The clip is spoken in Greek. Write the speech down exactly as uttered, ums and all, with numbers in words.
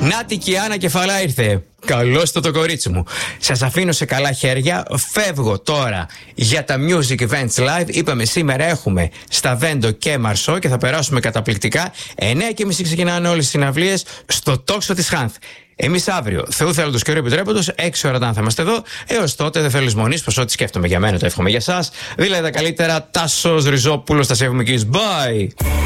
Νάτι και η Άννα Κεφαλά ήρθε. Καλώς το το κορίτσι μου. Σας αφήνω σε καλά χέρια. Φεύγω τώρα για τα Music Events Live. Είπαμε σήμερα έχουμε στα Βέντο και Μαρσό και θα περάσουμε καταπληκτικά. εννιά και μισή ξεκινάνε όλες οι συναυλίες στο τόξο της Χάνθ. Εμείς αύριο, Θεού θέλοντος και επιτρέποντος, έξι ώρα θα είμαστε εδώ. Έως τότε δεν θέλω λησμονείς πως ό,τι σκέφτομαι για μένα το εύχομαι για σας. Δηλαδή τα καλύτερα. Τάσος Ριζόπουλος, τα σέβομαι και bye.